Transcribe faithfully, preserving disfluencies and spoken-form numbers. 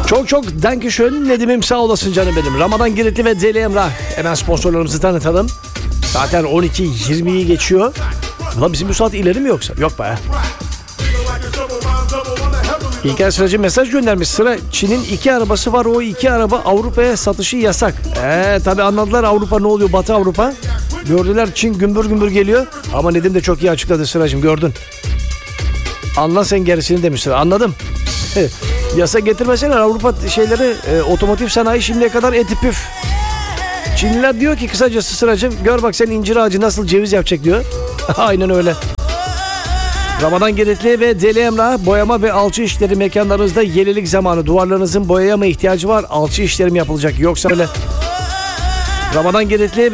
Çok çok dankeschön Nedim'im, sağ olasın canım benim. Ramazan Giritli ve Deli Emrah. Hemen sponsorlarımızı tanıtalım. Saatler on iki yirmiyi geçiyor. Ulan bizim bu saat ileri mi yoksa? Yok be. İlker Sıracı mesaj göndermiş. Sıra Çin'in iki arabası var. O iki araba Avrupa'ya satışı yasak. Eee tabi anladılar Avrupa ne oluyor, Batı Avrupa. Gördüler Çin gümbür gümbür geliyor. Ama Nedim de çok iyi açıkladı Sıracığım, gördün. Anla sen gerisini demiştir. Anladım. Yasa getirmeseler Avrupa şeyleri e, otomotiv sanayi şimdiye kadar eti püf. Çinliler diyor ki kısacası Sıracığım, gör bak sen incir ağacı nasıl ceviz yapacak diyor. Aynen öyle. Ramazan Giritli ve Deli Emrah, boyama ve alçı işleri mekanlarınızda yenilik zamanı. Duvarlarınızın boyaya mı ihtiyacı var? Alçı işlerim yapılacak. Yoksa öyle. Ramazan Giritli